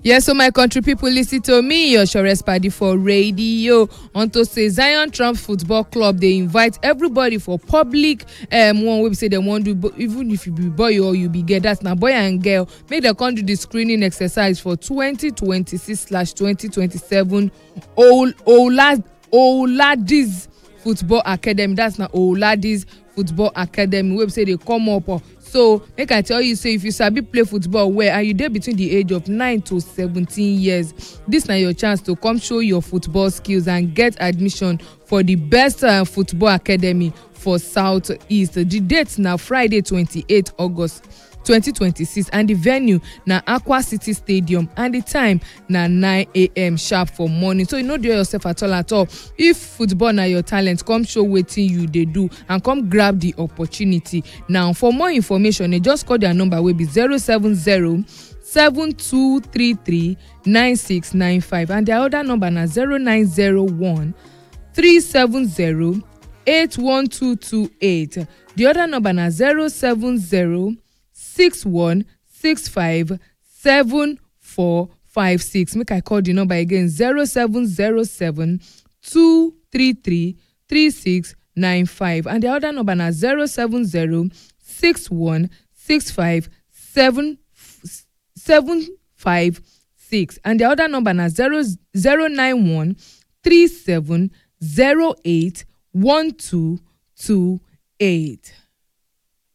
Yes, so my country people, listen to me, your surest party for radio. On to say Zion Trump Football Club, they invite everybody for public one wey be say they want to do, even if you be boy or you be girl, that's na boy and girl, make them come do the screening exercise for 2026/2027 Oladis Football Academy. That's na Oladis Football Academy wey be say they come up. So make I tell you, say if you sabi play football well and you dey between the age of 9 to 17 years, this na your chance to come show your football skills and get admission for the best football academy for Southeast. The date na Friday 28 August 2026 and the venue na Aqua City Stadium and the time na 9 a.m. sharp for morning. So you no do yourself at all. If football na your talent, come show wetin you dey do and come grab the opportunity. Now for more information, just call their number wey be 070-7233-9695 and their other number na 0901-370-81228. The other number na 070-6165-7456. Make I call the number again, 0707-233-3695 and the other number na 070-6165-756 and the other number na 091-3708-1228.